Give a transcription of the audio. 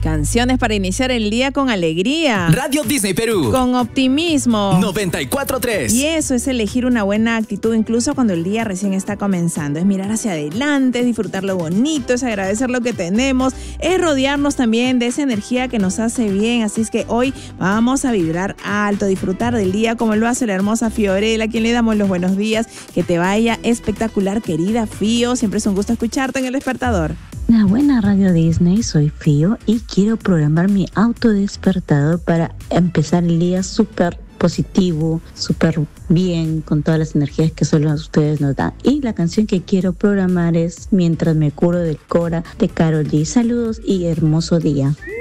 Canciones para iniciar el día con alegría. Radio Disney Perú. Con optimismo. 94.3. Y eso es elegir una buena actitud incluso cuando el día recién está comenzando. Es mirar hacia adelante, es disfrutar lo bonito, es agradecer lo que tenemos, es rodearnos también de esa energía que nos hace bien. Así es que hoy vamos a vibrar alto, disfrutar del día como lo hace la hermosa Fiorella, a quien le damos los buenos días. Que te vaya espectacular, querida Fio. Siempre es un gusto escucharte en El Despertador. Una buena Radio Disney, soy Fio y quiero programar mi autodespertador para empezar el día súper positivo, súper bien, con todas las energías que solo ustedes nos dan. Y la canción que quiero programar es Mientras me curo, de Cora, de Karol G. Saludos y hermoso día.